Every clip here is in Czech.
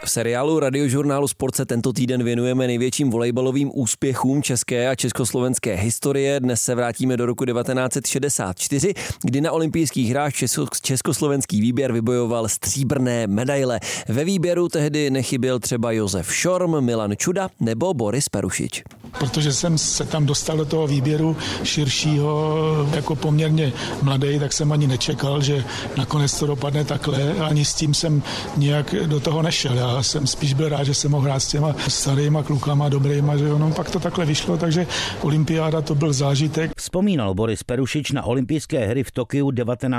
V seriálu Radiožurnálu Sport se tento týden věnujeme největším volejbalovým úspěchům české a československé historie. Dnes se vrátíme do roku 1964, kdy na olympijských hrách československý výběr vybojoval stříbrné medaile. Ve výběru tehdy nechyběl třeba Josef Šorm, Milan Čuda nebo Boris Perušič. Protože jsem se tam dostal do toho výběru širšího jako poměrně mladý, tak jsem ani nečekal, že nakonec to dopadne takhle. Ani s tím jsem nějak do toho nešel. Já jsem spíš byl rád, že jsem mohl hrát s těma starýma klukama, dobrýma, že ono pak to takhle vyšlo, takže olympiáda to byl zážitek. Vzpomínal Boris Perušič na olympijské hry v Tokiu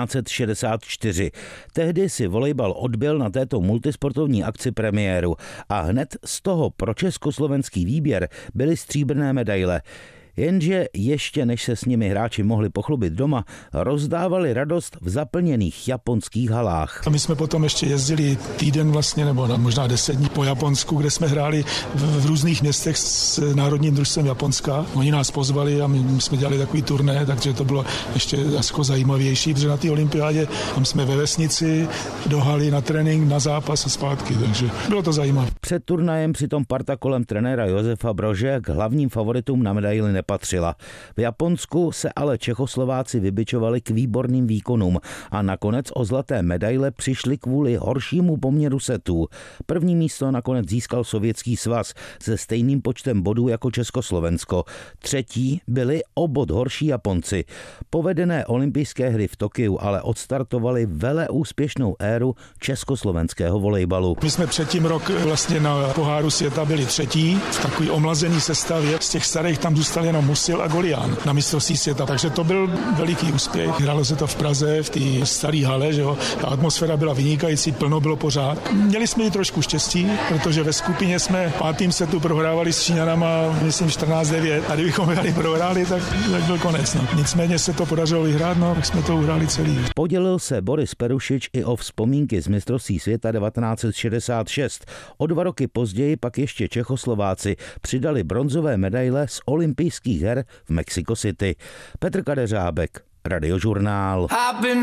1964. Tehdy si volejbal odbyl na této multisportovní akci premiéru a hned z toho pro československý výběr byly stříbrné medaile. Jenže ještě než se s nimi hráči mohli pochlubit doma, rozdávali radost v zaplněných japonských halách. A my jsme potom ještě jezdili týden vlastně, nebo možná 10 dní po Japonsku, kde jsme hráli v různých městech s národním družstvem Japonska. Oni nás pozvali a my jsme dělali takový turné, takže to bylo ještě jako zajímavější, protože na té olympiádě tam jsme ve vesnici do haly na trénink, na zápas a zpátky, takže bylo to zajímavé. Před turnajem přitom parta kolem trenéra Josefa Brože k hlavním favoritům na medaili nepatřila. V Japonsku se ale Čechoslováci vybičovali k výborným výkonům a nakonec o zlaté medaile přišli kvůli horšímu poměru setů. První místo nakonec získal Sovětský svaz se stejným počtem bodů jako Československo. Třetí byli o bod horší Japonci. Povedené olympijské hry v Tokiu ale odstartovaly veleúspěšnou éru československého volejbalu. My jsme předtím rok vlastně na poháru světa byli třetí v takový omlazený sestavě. Z těch starých tam zůstal jenom Musil a Golián na mistrovství světa. Takže to byl veliký úspěch. Hrálo se to v Praze, v té staré hale, že jo. Ta atmosféra byla vynikající, plno bylo pořád. Měli jsme i trošku štěstí, protože ve skupině jsme v 5. setu prohrávali s Číňanama, myslím 14-9. A kdybychom prohráli, tak byl konec. No. Nicméně se to podařilo vyhrát, no, tak jsme to uhráli celý. Podělil se Boris Perušič i o vzpomínky z mistrovství světa 1966. O 2 roky později pak ještě Čechoslováci přidali bronzové medaile z olympijských her v Mexico City. Petr Kadeřábek, Radiožurnál.